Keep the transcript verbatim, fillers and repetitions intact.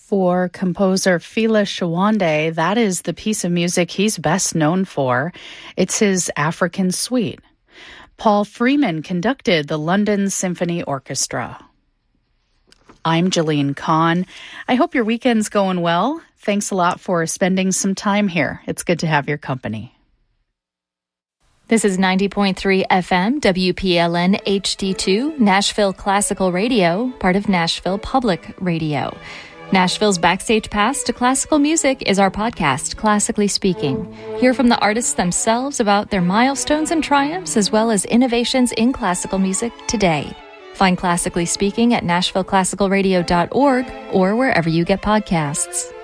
For composer Fela Shawande, that is the piece of music he's best known for. It's his African Suite. Paul Freeman conducted the London Symphony Orchestra. I'm Jeline Kahn. I hope your weekend's going well. Thanks a lot for spending some time here. It's good to have your company. This is ninety point three F M, W P L N H D two, Nashville Classical Radio, part of Nashville Public Radio. Nashville's Backstage Pass to Classical Music is our podcast, Classically Speaking. Hear from the artists themselves about their milestones and triumphs, as well as innovations in classical music today. Find Classically Speaking at nashville classical radio dot org or wherever you get podcasts.